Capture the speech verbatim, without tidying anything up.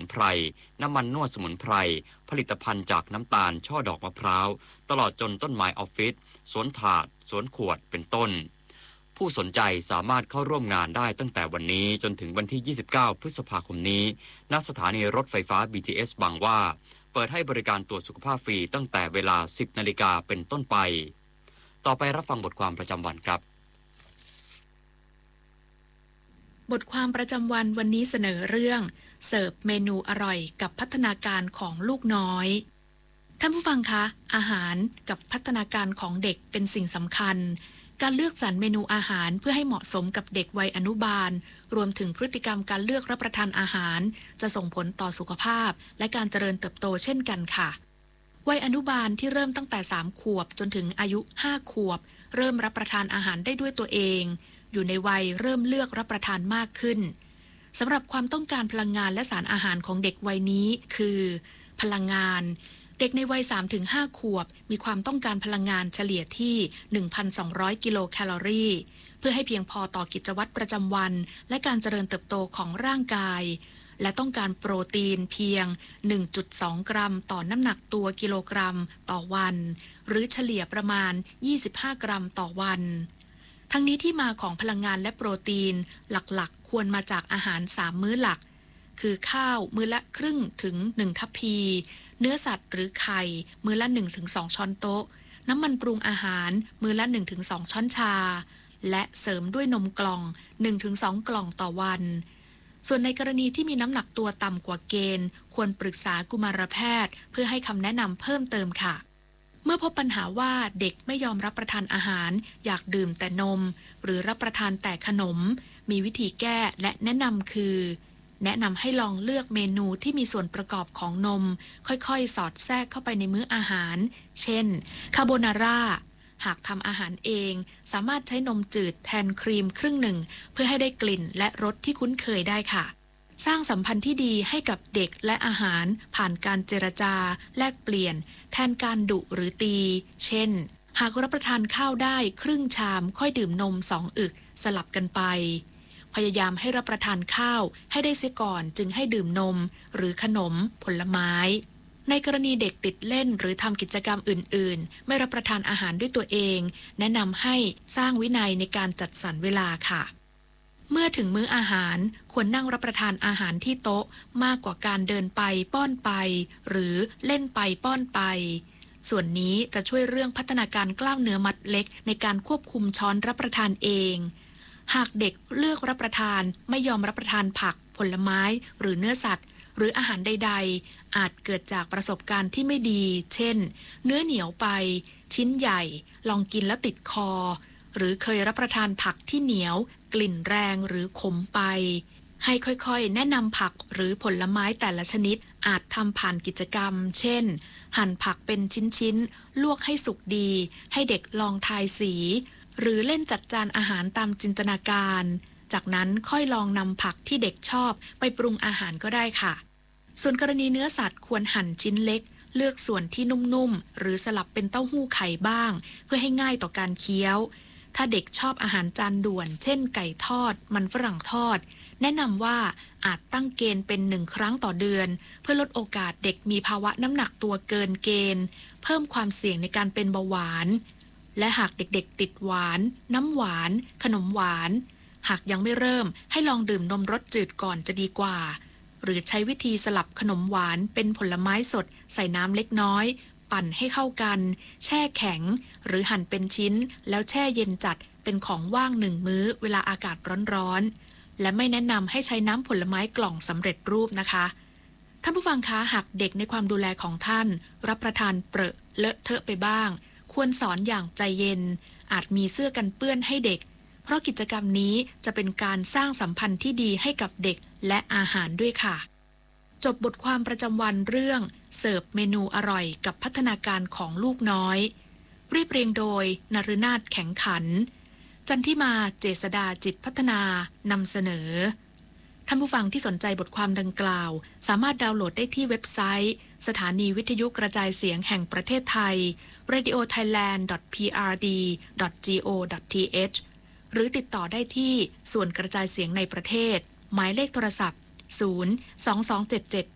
ไพรน้ำมันนวดสมุนไพรผลิตภัณฑ์จากน้ำตาลช่อดอกมะพร้าวตลอดจนต้นไม้ออฟฟิศสวนถาดสวนขวดเป็นต้นผู้สนใจสามารถเข้าร่วมงานได้ตั้งแต่วันนี้จนถึงวันที่ยี่สิบเก้าพฤษภาคมนี้ณสถานีรถไฟฟ้า บี ที เอส บางหว่าเปิดให้บริการตรวจสุขภาพฟรีตั้งแต่เวลา สิบนาฬิกาเป็นต้นไปต่อไปรับฟังบทความประจำวันครับบทความประจำวันวันนี้เสนอเรื่องเสิร์ฟเมนูอร่อยกับพัฒนาการของลูกน้อยท่านผู้ฟังคะอาหารกับพัฒนาการของเด็กเป็นสิ่งสำคัญการเลือกสรรเมนูอาหารเพื่อให้เหมาะสมกับเด็กวัยอนุบาลรวมถึงพฤติกรรมการเลือกรับประทานอาหารจะส่งผลต่อสุขภาพและการเจริญเติบโตเช่นกันค่ะวัยอนุบาลที่เริ่มตั้งแต่สามขวบจนถึงอายุห้าขวบเริ่มรับประทานอาหารได้ด้วยตัวเองอยู่ในวัยเริ่มเลือกรับประทานมากขึ้นสำหรับความต้องการพลังงานและสารอาหารของเด็กวัยนี้คือพลังงานเด็กในวัย สามถึงห้า ขวบมีความต้องการพลังงานเฉลี่ยที่ หนึ่งพันสองร้อย กิโลแคลอรี่เพื่อให้เพียงพอต่อกิจวัตรประจำวันและการเจริญเติบโตของร่างกายและต้องการโปรตีนเพียง หนึ่งจุดสอง กรัมต่อน้ำหนักตัวกิโลกรัมต่อวันหรือเฉลี่ยประมาณยี่สิบห้ากรัมต่อวันทั้งนี้ที่มาของพลังงานและโปรตีนหลักๆควรมาจากอาหารสามมื้อหลักคือข้าวมื้อละครึ่งถึงหนึ่งทัพพีเนื้อสัตว์หรือไข่มื้อละ หนึ่งถึงสอง ช้อนโต๊ะน้ำมันปรุงอาหารมื้อละ หนึ่งถึงสอง ช้อนชาและเสริมด้วยนมกล่อง หนึ่งถึงสอง กล่องต่อวันส่วนในกรณีที่มีน้ำหนักตัวต่ำกว่าเกณฑ์ควรปรึกษากุมารแพทย์เพื่อให้คำแนะนำเพิ่มเติมค่ะเมื่อพบปัญหาว่าเด็กไม่ยอมรับประทานอาหารอยากดื่มแต่นมหรือรับประทานแต่ขนมมีวิธีแก้และแนะนำคือแนะนำให้ลองเลือกเมนูที่มีส่วนประกอบของนมค่อยๆสอดแทรกเข้าไปในมื้ออาหารเช่นคาโบนาร่าหากทำอาหารเองสามารถใช้นมจืดแทนครีมครึ่งหนึ่งเพื่อให้ได้กลิ่นและรสที่คุ้นเคยได้ค่ะสร้างสัมพันธ์ที่ดีให้กับเด็กและอาหารผ่านการเจรจาแลกเปลี่ยนแทนการดุหรือตีเช่นหากรับประทานข้าวได้ครึ่งชามค่อยดื่มนมสองอึกสลับกันไปพยายามให้รับประทานข้าวให้ได้เสียก่อนจึงให้ดื่มนมหรือขนมผลไม้ในกรณีเด็กติดเล่นหรือทำกิจกรรมอื่นๆไม่รับประทานอาหารด้วยตัวเองแนะนำให้สร้างวินัยในการจัดสรรเวลาค่ะเมื่อถึงมื้ออาหารควรนั่งรับประทานอาหารที่โต๊ะมากกว่าการเดินไปป้อนไปหรือเล่นไปป้อนไปส่วนนี้จะช่วยเรื่องพัฒนาการกล้ามเนื้อมัดเล็กในการควบคุมช้อนรับประทานเองหากเด็กเลือกรับประทานไม่ยอมรับประทานผักผลไม้หรือเนื้อสัตว์หรืออาหารใดๆอาจเกิดจากประสบการณ์ที่ไม่ดีเช่นเนื้อเหนียวไปชิ้นใหญ่ลองกินแล้วติดคอหรือเคยรับประทานผักที่เหนียวกลิ่นแรงหรือขมไปให้ค่อยๆแนะนำผักหรือผลไม้แต่ละชนิดอาจทำผ่านกิจกรรมเช่นหั่นผักเป็นชิ้นๆลวกให้สุกดีให้เด็กลองทายสีหรือเล่นจัดจานอาหารตามจินตนาการจากนั้นค่อยลองนำผักที่เด็กชอบไปปรุงอาหารก็ได้ค่ะส่วนกรณีเนื้อสัตว์ควรหั่นชิ้นเล็กเลือกส่วนที่นุ่มๆหรือสลับเป็นเต้าหู้ไข่บ้างเพื่อให้ง่ายต่อการเคี้ยวถ้าเด็กชอบอาหารจานด่วนเช่นไก่ทอดมันฝรั่งทอดแนะนำว่าอาจตั้งเกณฑ์เป็นหนึ่งครั้งต่อเดือนเพื่อลดโอกาสเด็กมีภาวะน้ำหนักตัวเกินเกณฑ์เพิ่มความเสี่ยงในการเป็นเบาหวานและหากเด็กๆติดหวานน้ำหวานขนมหวานหากยังไม่เริ่มให้ลองดื่มนมรสจืดก่อนจะดีกว่าหรือใช้วิธีสลับขนมหวานเป็นผลไม้สดใส่น้ำเล็กน้อยปั่นให้เข้ากันแช่แข็งหรือหั่นเป็นชิ้นแล้วแช่เย็นจัดเป็นของว่างหนึ่งมื้อเวลาอากาศร้อนๆและไม่แนะนำให้ใช้น้ำผลไม้กล่องสำเร็จรูปนะคะท่านผู้ฟังคะหากเด็กในความดูแลของท่านรับประทานเปรอะเลอะเทอะไปบ้างควรสอนอย่างใจเย็นอาจมีเสื้อกันเปื้อนให้เด็กเพราะกิจกรรมนี้จะเป็นการสร้างสัมพันธ์ที่ดีให้กับเด็กและอาหารด้วยค่ะจบบทความประจำวันเรื่องเสิร์ฟเมนูอร่อยกับพัฒนาการของลูกน้อยเรียบเรียงโดยนฤนาถแข็งขันจันทิมาเจษฎาจิตพัฒนานำเสนอท่านผู้ฟังที่สนใจบทความดังกล่าวสามารถดาวน์โหลดได้ที่เว็บไซต์สถานีวิทยุกระจายเสียงแห่งประเทศไทย เรดิโอไทยแลนด์ ดอท พี อาร์ ดี ดอท จี โอ ดอท ที เอช หรือติดต่อได้ที่ส่วนกระจายเสียงในประเทศหมายเลขโทรศัพท์ศูนย์ สอง สอง เจ็ด เจ็ด